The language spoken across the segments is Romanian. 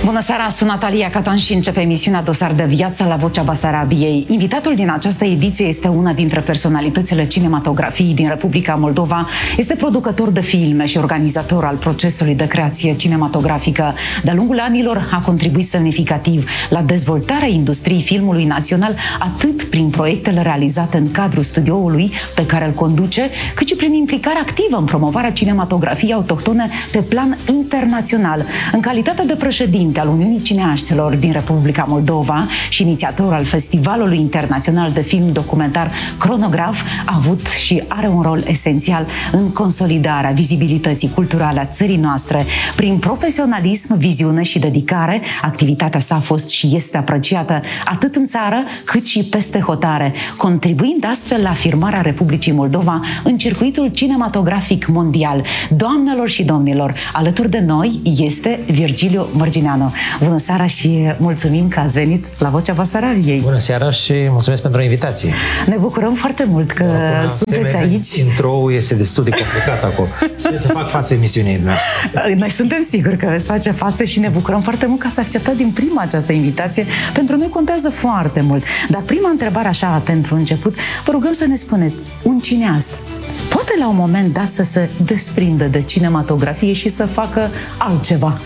Bună seara, sunt Natalia Catan și începe emisiunea Dosar de Viață la Vocea Basarabiei. Invitatul din această ediție este una dintre personalitățile cinematografiei din Republica Moldova. Este producător de filme și organizator al procesului de creație cinematografică. De-a lungul anilor a contribuit semnificativ la dezvoltarea industriei filmului național, atât prin proiectele realizate în cadrul studioului pe care îl conduce, cât și prin implicarea activă în promovarea cinematografiei autohtone pe plan internațional. În calitate de președinte al Uniunii Cineaștilor din Republica Moldova și inițiator al Festivalului Internațional de Film Documentar Cronograf, a avut și are un rol esențial în consolidarea vizibilității culturale a țării noastre. Prin profesionalism, viziune și dedicare, activitatea sa a fost și este apreciată atât în țară cât și peste hotare, contribuind astfel la afirmarea Republicii Moldova în circuitul cinematografic mondial. Doamnelor și domnilor, alături de noi este Virgiliu Mărgineanu. Bună seara și mulțumim că ați venit la Vocea Basarabiei. Bună seara și mulțumesc pentru invitație. Ne bucurăm foarte mult că sunteți aici. Intro-ul este destul de complicat acum. Sper să fac față emisiunii noastre. Noi suntem siguri că veți face față și ne bucurăm foarte mult că ați acceptat din prima această invitație. Pentru noi contează foarte mult. Dar prima întrebare așa pentru început, vă rugăm să ne spuneți, un cineast poate la un moment dat să se desprindă de cinematografie și să facă altceva?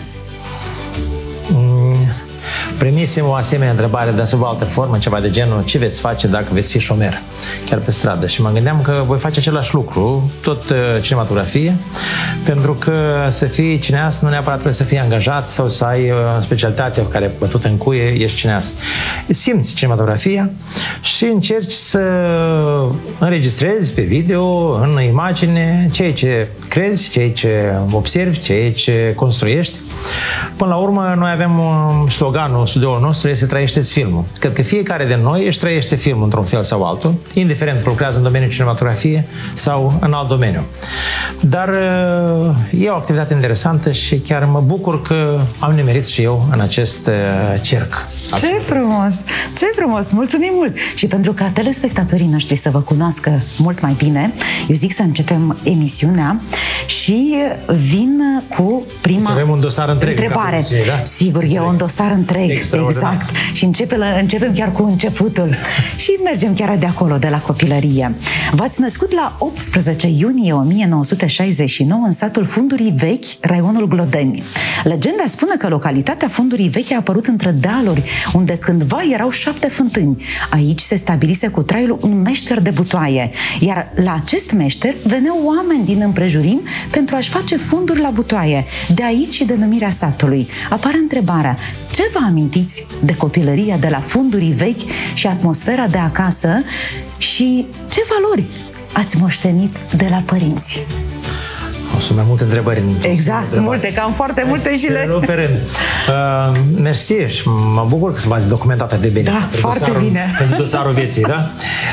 Primisem o asemenea întrebare, dar sub altă formă, ceva de genul, ce veți face dacă veți fi șomer, chiar pe stradă? Și mă gândeam că voi face același lucru, tot cinematografie, pentru că să fii cineast nu neapărat trebuie să fii angajat sau să ai specialitatea pe care bătută în cuie, ești cineast. Simți cinematografia și încerci să înregistrezi pe video, în imagine, ceea ce crezi, ceea ce observi, ceea ce construiești. Până la urmă, noi avem sloganul studioul nostru este trăiește-ți filmul. Cred că fiecare de noi își trăiește filmul într-un fel sau altul, indiferent că lucrează în domeniul cinematografie sau în alt domeniu. Dar e o activitate interesantă și chiar mă bucur că am nimerit și eu în acest cerc. Ce frumos! Ce frumos! Mulțumim mult! Și pentru ca telespectatorii noștri să vă cunoască mult mai bine, eu zic să începem emisiunea și vin cu prima avem un dosar întreg întrebare. Da? Sigur, e un dosar întreg. Exact. Și începem chiar cu începutul. Și mergem chiar de acolo, de la copilărie. V-ați născut la 18 iunie 1969 în satul Fundurii Vechi, raionul Glodeni. Legenda spune că localitatea Fundurii Vechi a apărut între dealuri, unde cândva erau 7 fântâni. Aici se stabilise cu traiul un meșter de butoaie, iar la acest meșter veneau oameni din împrejurim pentru a-și face funduri la butoaie. De aici și denumirea satului. Apare întrebarea, ce vă amintiți de copilăria de la Fundurii Vechi și atmosfera de acasă și ce valori ați moștenit de la părinți? Sunt mai multe întrebări. Exact, multe, cam foarte multe și le... Mersi și mă bucur că v-ați documentat de bine. Da, foarte bine. Pentru dosarul vieții, da?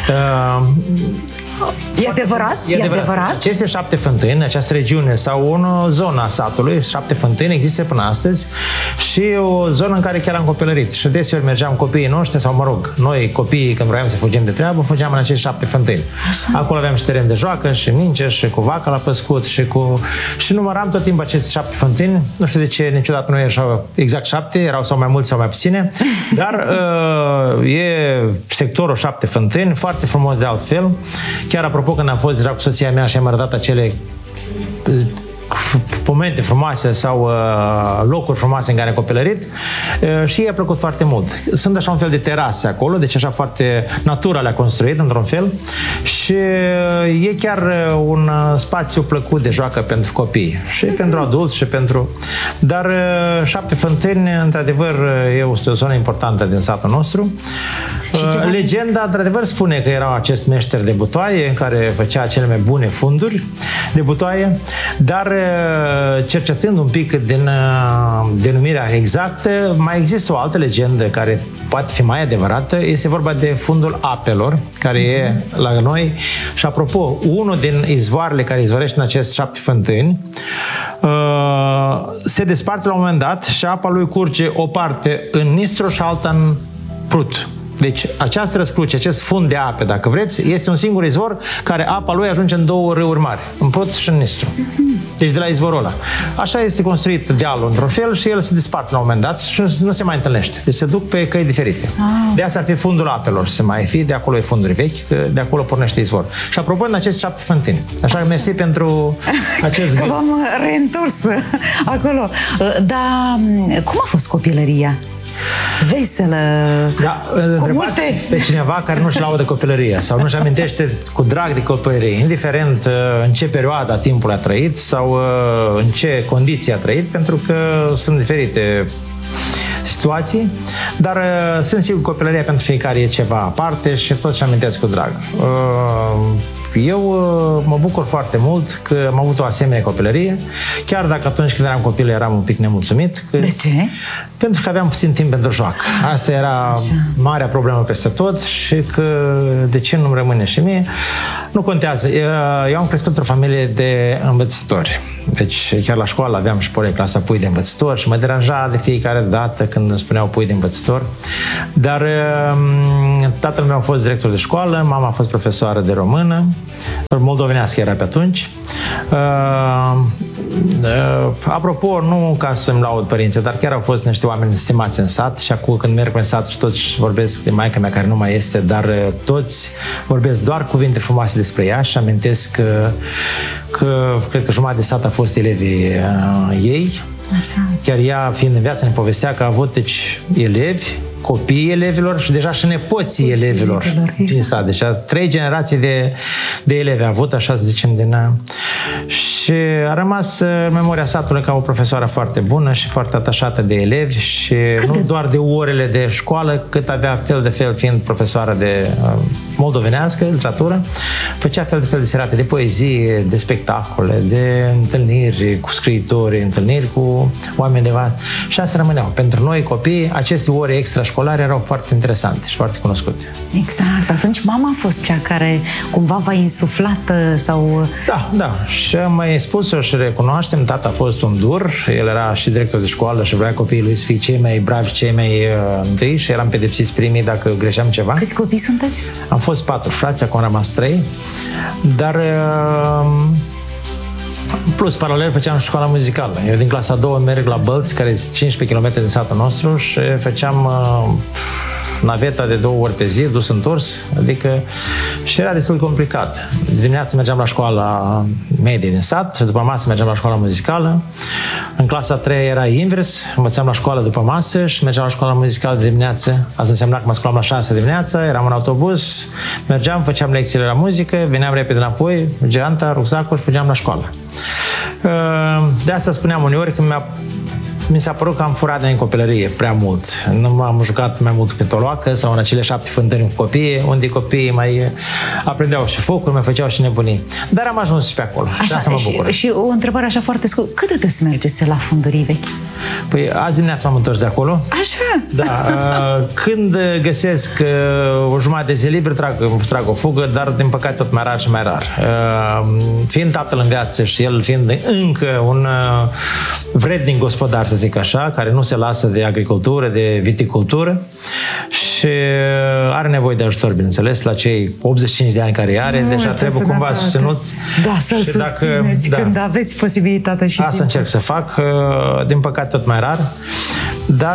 E adevărat? E adevărat? Aceste 7 fântâni, această regiune sau o zonă a satului, 7 fântâni există până astăzi și o zonă în care chiar am copilărit. Și deseori mergeam copiii noștri sau, mă rog, noi copiii când vroiam să fugim de treabă, fugeam în aceste 7 fântâni. Așa. Acolo aveam și teren de joacă, și minge, și cu vaca la păscut, și număram tot timpul aceste 7 fântâni. Nu știu de ce niciodată nu erau exact 7, erau sau mai mulți sau mai puține, dar e sectorul 7 fântâni, foarte frumos de altfel. Chiar apropo, când am fost deja cu soția mea și am arătat acele momente frumoase sau locuri frumoase în care am copilărit și i-a plăcut foarte mult. Sunt așa un fel de terase acolo, deci așa foarte natura le-a construit într-un fel și e chiar un spațiu plăcut de joacă pentru copii și pentru adulți și pentru... Dar 7 fântâni, într-adevăr, e o zonă importantă din satul nostru. Legenda, într-adevăr, spune că era acest meșter de butoaie în care făcea cele mai bune funduri de butoaie, dar cercetând un pic din denumirea exactă, mai există o altă legendă care poate fi mai adevărată. Este vorba de fundul apelor, care e la noi. Și apropo, unul din izvoarele care izvorește în acest 7 fântâni se desparte la un moment dat și apa lui curge o parte în Nistru și alta în Prut. Deci această răscruce, acest fund de ape, dacă vreți, este un singur izvor care apa lui ajunge în două râuri mari, în Prut și în Nistru. Deci de la izvorul ăla. Așa este construit dealul într-un fel și el se disparte la un moment dat și nu se mai întâlnește. Deci se duc pe căi diferite. De asta ar fi fundul apelor, să mai fi, de acolo e funduri vechi, că de acolo pornește izvor. Și apropo de aceste 7 fântâni. Așa că mersi pentru acest că v-am reîntors acolo. Dar cum a fost copilăria? Veselă, da, cu multe... pe cineva care nu-și laudă copilăria sau nu-și amintește cu drag de copilărie, indiferent în ce perioadă a timpului a trăit sau în ce condiții a trăit, pentru că sunt diferite situații, dar sunt sigur copilăria pentru fiecare e ceva aparte și tot ce amintesc cu drag. Eu mă bucur foarte mult că am avut o asemenea copilărie, chiar dacă atunci când eram copil eram un pic nemulțumit. De ce? Pentru că aveam puțin timp pentru joacă. Asta era marea problemă peste tot și că de ce nu-mi rămâne și mie? Nu contează. Eu am crescut într-o familie de învățători. Deci chiar la școală aveam și pe clasa pui de învățător și mă deranja de fiecare dată când îmi spuneau pui de învățător. Dar tatăl meu a fost director de școală, mama a fost profesoară de română, moldovenească era pe atunci. Apropo, nu ca să-mi laud părinții, dar chiar au fost niște oameni stimați în sat și acum când merg în sat și toți vorbesc de maica mea care nu mai este, dar toți vorbesc doar cuvinte frumoase despre ea și amintesc că cred că jumătate de sat a fost elevii ei. Așa. Chiar ea, fiind în viață, ne povestea că a avut copiii elevilor și deja și nepoții elevilor din sat. Deci 3 generații de elevi a avut, așa să zicem, și a rămas în memoria satului ca o profesoară foarte bună și foarte atașată de elevi și nu doar de orele de școală, cât avea fel de fel, fiind profesoară de moldovenească, literatură, făcea fel de fel de serate de poezie, de spectacole, de întâlniri cu scriitori, întâlniri cu oameni de vast. Și asta rămâneau. Pentru noi, copii, aceste ore extrașcolare erau foarte interesante și foarte cunoscute. Exact. Atunci mama a fost cea care cumva v-a insuflat sau... Da. Și am mai spus-o și recunoaștem, tata a fost un dur, el era și director de școală și vrea copiii lui să fie cei mai bravi, cei mai întâi și eram pedepsiți primii dacă greșeam ceva. Câți copii sunteți? Am fost 4 frați, acum am rămas 3, dar plus, paralel, făceam școala muzicală. Eu din clasa a 2 merg la Bălți, care este 15 km din satul nostru și făceam naveta de 2 ori pe zi, dus-întors, adică și era destul de complicat. Dimineața mergeam la școala medie din sat și după masă mergeam la școala muzicală. În clasa a 3 era invers, învățam la școală după masă și mergeam la școala muzicală de dimineață. Asta însemna că mă sculam la 6 dimineața, eram în autobuz, mergeam, făceam lecțiile la muzică, veneam repede înapoi, geanta, rucsacul și fugeam la școală. De asta spuneam uneori că mi s-a părut că am furat în copilărie prea mult. Nu m-am jucat mai mult pe toloacă sau în acele 7 fântâni cu copiii, unde copiii mai aprindeau și focuri, mai făceau și nebunii. Dar am ajuns și pe acolo. Așa, și asta mă bucură. Și o întrebare așa foarte scurtă. Cât de des mergeți la fundurii vechi? Păi azi dimineața m-am întors de acolo. Așa? Da. Când găsesc o jumătate de zi liber, trag o fugă, dar din păcate tot mai rar și mai rar. Fiind tatăl în viață și el fiind încă un vrednic gospodar, să zic așa, care nu se lasă de agricultură, de viticultură și are nevoie de ajutor, bineînțeles, la cei 85 de ani care are, deja trebuie cumva susținut. Da, să-l susțineți când aveți posibilitatea și asta încerc să fac, din păcate tot mai rar, dar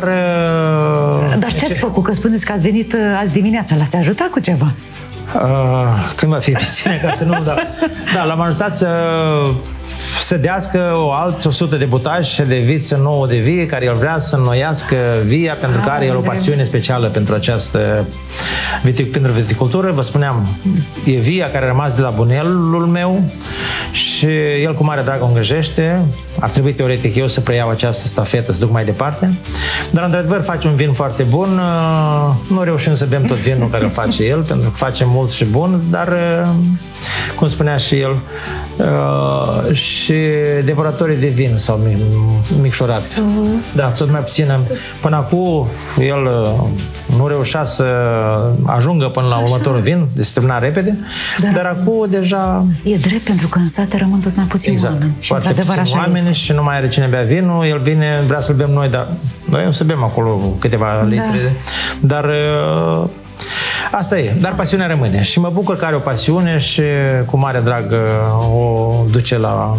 ce ați făcut? Că spuneți că ați venit azi dimineața, l-ați ajutat cu ceva? Când va fi piscina, ca să nu... Da, l-am ajutat să dească o alți 100 de butași de viță nouă de vie, care el vrea să înnoiască via, pentru că are el o pasiune specială pentru această pentru viticultură. Vă spuneam, e via care a rămas de la bunelul meu și el cu mare drag o îngrijește. Ar trebui teoretic eu să preiau această stafetă, să duc mai departe. Dar într-adevăr face un vin foarte bun. Nu reușim să bem tot vinul care îl face el, pentru că face mult și bun, dar cum spunea și el, și devoratorii de vin s-au micșorat. Da, tot mai puțin. Până acum el nu reușea să ajungă până la următorul vin, deci se termina repede, dar acum deja... E drept, pentru că în sate rămân tot mai puțin oameni. Și foarte puțin oameni și nu mai are cine bea vinul, el vine, vrea să-l bem noi, dar noi o să bem acolo câteva litri. Dar Asta e, dar pasiunea rămâne și mă bucur că are o pasiune și cu mare drag o duce la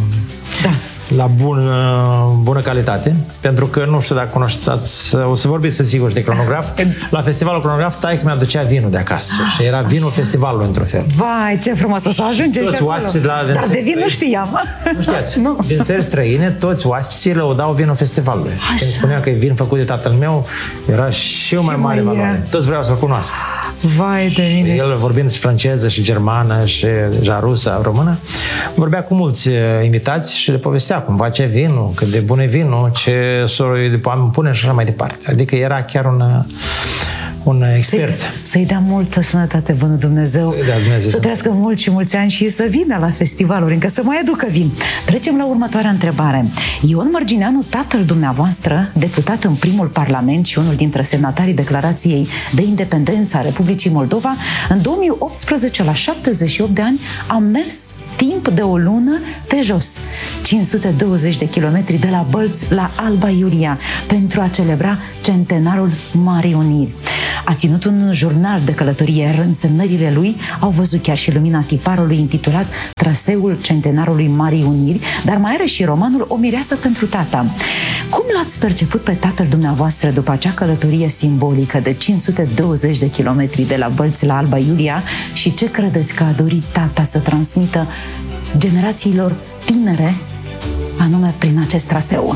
bună calitate, pentru că nu știu dacă cunoșteați, o să vorbiți sigur de Cronograf. La festivalul Cronograf taică mi-a ducea vinul de acasă și era vinul festivalului într-un fel. Vai, ce frumos, o să ajungeți toți oaspeții dar de vin nu știam. Nu știați, din țări străine, toți oaspeții lăudau vinul festivalului. Și când spunea că e vin făcut de tatăl meu, era și o mai mare valoare. Toți vreau să-l cunoască. Vai de mine. El vorbind și franceză și germană și deja rusă, română, vorbea cu mulți invitați și le povestea cum face vinul, cât de bun e vinul, ce soroi de poame pune și așa mai departe. Adică era chiar un expert. Să-i dea multă sănătate, bună Dumnezeu. Să trăiască mulți și mulți ani și să vină la festivaluri, încă să mai aducă vin. Trecem la următoarea întrebare. Ion Mărgineanu, tatăl dumneavoastră, deputat în primul Parlament și unul dintre semnatarii Declarației de Independență a Republicii Moldova, în 2018, la 78 de ani, a mers timp de o lună pe jos, 520 de kilometri de la Bălți la Alba Iulia, pentru a celebra centenarul Marii Uniri. A ținut un jurnal de călătorie, iar însemnările lui au văzut chiar și lumina tiparului intitulat Traseul centenarului Marii Uniri, dar mai are și romanul O mireasă pentru tata. Cum l-ați perceput pe tatăl dumneavoastră după acea călătorie simbolică de 520 de kilometri de la Bălți la Alba Iulia și ce credeți că a dorit tata să transmită generațiilor tinere, anume prin acest traseu?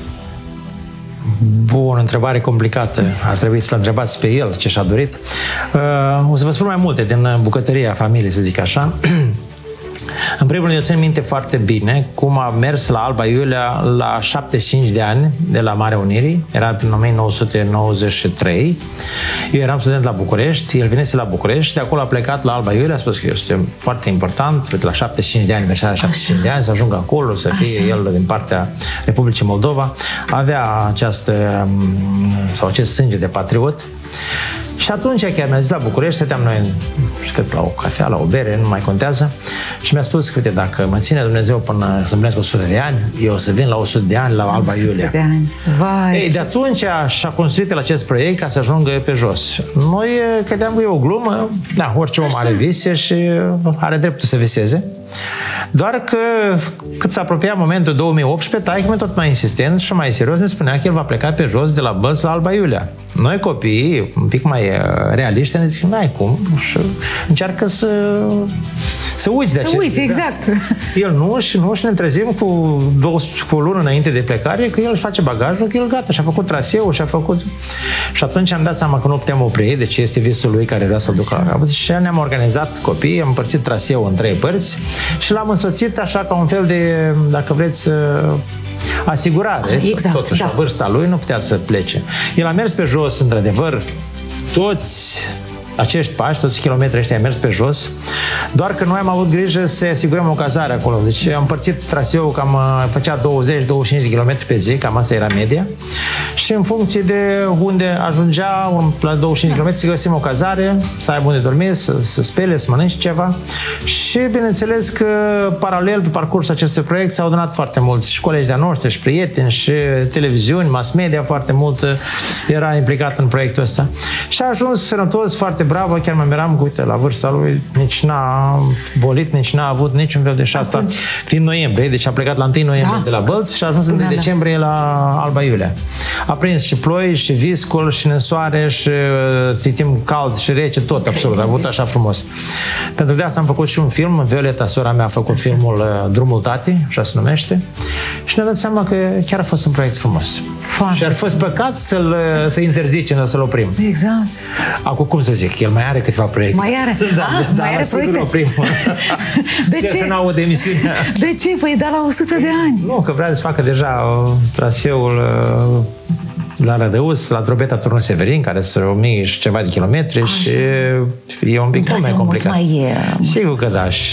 Bun, întrebare complicată. Ar trebui să-l întrebați pe el ce și-a dorit. O să vă spun mai multe din bucătăria familiei, să zic așa. În primul rând, eu țin minte foarte bine cum a mers la Alba Iulia la 75 de ani de la Marea Unirii. Era prin 1993. Eu eram student la București, el venise la București, de acolo a plecat la Alba Iulia, a spus că este foarte important, la 75 de ani, aniversarea 75 de ani, să ajungă acolo, să fie el din partea Republicii Moldova. Avea acest sânge de patriot. Și atunci chiar mi-a zis la București, stăteam noi, cred, la o cafea, la o bere, nu mai contează, și mi-a spus că, uite, dacă mă ține Dumnezeu până să împlinesc 100 de ani, eu o să vin la 100 de ani la Alba Iulia. Vai, de atunci și-a construit el acest proiect ca să ajungă pe jos. Noi credeam că e o glumă, da, orice om are vise și are dreptul să viseze. Doar că cât s-a apropiat momentul 2018, taică-mă tot mai insistent și mai serios ne spunea că el va pleca pe jos de la Bălți la Alba Iulia. Noi copiii, un pic mai realiști, ne zic, n-ai cum, și încearcă să uiți de acest. Să uiți, exact. El nu și ne trezim cu o lună înainte de plecare că el își face bagajul, că el gata, și-a făcut traseul, și-a făcut. Și atunci am dat seama că nu putem opri, deci este visul lui care vrea să ducă la capăt. Și ne-am organizat copiii, am împărțit traseul în 3 părți și l-am însoțit așa ca un fel de, dacă vreți, asigurare. Exact, totuși, la vârsta lui nu putea să plece. El a mers pe jos, într-adevăr, toți acești pași, toți kilometrii ăștia am mers pe jos, doar că noi am avut grijă să asigurăm o cazare acolo. Deci am împărțit traseul, cam făcea 20-25 de kilometri pe zi, cam asta era media, și în funcție de unde ajungea, la 25 de kilometri, să găsim o cazare, să aibă unde dormi, să spele, să mănânce ceva. Și bineînțeles că paralel pe parcursul acestui proiect s-au adunat foarte mulți și colegi de-a noștri, și prieteni, și televiziuni, mass media, foarte mult era implicat în proiectul ăsta. Și a ajuns sănătos, foarte bravo, chiar mă miram că, uite, la vârsta lui nici n-a bolit, nici n-a avut niciun fel de șanță, fiind noiembrie, deci a plecat la 1 noiembrie de la Bălți și a ajuns în decembrie la Alba Iulia. A prins și ploi, și viscol, și ninsoare, și timp cald și rece, tot absolut, a avut așa frumos. Pentru de asta am făcut și un film, Violeta, sora mea, a făcut filmul Drumul Tatii, așa se numește, și ne-a dat seama că chiar a fost un proiect frumos. Și ar fost păcat să interzicem, să-l oprim. Exact. Acum, cum să zic, el mai are câteva proiecte. Mai are? Mai are sigur oprim. De ce? Să nu aud emisiunea. De ce? Păi da la 100 de ani. Nu, că vrea să facă deja traseul la Rădăuț, la Drobeta, Turnul Severin, care sunt 1000 și ceva de kilometri. Și e un pic mai complicat. Sigur că da. Și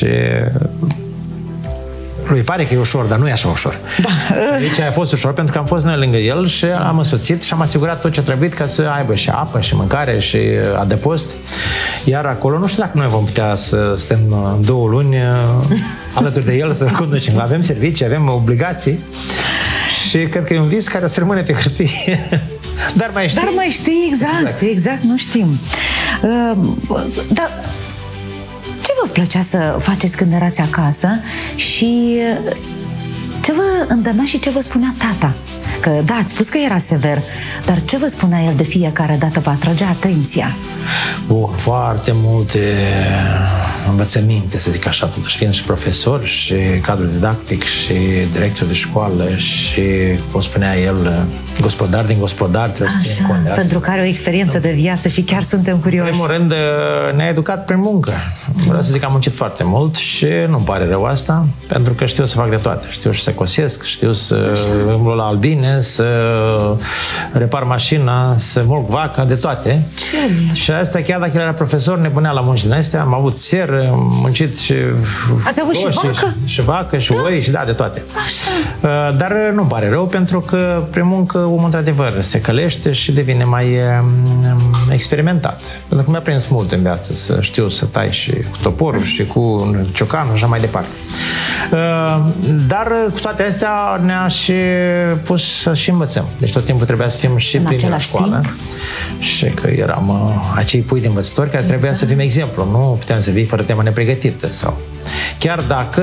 lui pare că e ușor, dar nu e așa ușor. Da. Deci a fost ușor pentru că am fost noi lângă el și am însoțit și am asigurat tot ce a trebuit ca să aibă și apă, și mâncare, și adăpost. Iar acolo, nu știu dacă noi vom putea să stăm 2 luni alături de el, să-l conducem. Avem servicii, avem obligații și cred că e un vis care o să rămâne pe hârtie. Dar mai știi? Dar mai știi, exact, nu știm. Dar ce vă plăcea să faceți când erați acasă și ce vă îndemna și ce vă spunea tata? Că da, ați spus că era sever, dar ce vă spunea el de fiecare dată vă atragea atenția? Foarte multe învățăminte, să zic așa, totuși, fiind și profesor, și cadru didactic, și director de școală, și, cum spunea el, gospodar din gospodar, trebuie să ținem cont de asta. Pentru că are o experiență de viață și chiar suntem curioși. În primul rând, ne-a educat prin muncă. Vreau să zic că am muncit foarte mult și nu-mi pare rău asta, pentru că știu să fac de toate. Știu și să cosesc, știu să îmblu la albine, să repar mașina, să mulc vaca, de toate. Și asta, chiar dacă el era profesor, ne punea la munci din astea. Am avut ser, am muncit și... Ați avut și vacă? Și vacă, și oi, și de toate. Așa. Dar nu-mi pare rău, pentru că prin muncă omul, într-adevăr, se călește și devine mai experimentat. Pentru că mi-a prins mult în viață să știu să tai și cu toporul și cu ciocanul și așa mai departe. Dar cu toate astea ne-a și pus să și învățăm. Deci tot timpul trebuia să fim și primii la școală. Și că eram acei pui de învățători care trebuia să fim exemplu. Nu puteam să vii fără temă nepregătită. Sau chiar dacă